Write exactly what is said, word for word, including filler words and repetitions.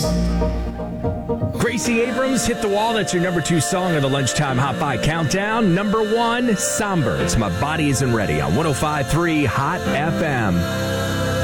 Gracie Abrams, Hit the Wall. That's your number two song of the Lunchtime Hot Five Countdown. Number one, Songbirds, My Body Isn't Ready on one oh five point three Hot F M.